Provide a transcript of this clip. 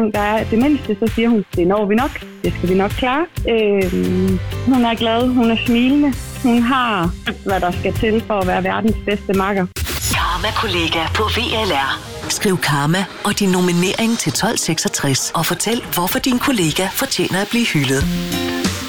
gang der er det mindste, så siger hun, det når vi nok. Det skal vi nok klare. Hun er glad, hun er smilende. Hun har, hvad der skal til for at være verdens bedste makker. Karma-kollega på VLR. Skriv Karma og din nominering til 1266 og fortæl, hvorfor din kollega fortjener at blive hyldet.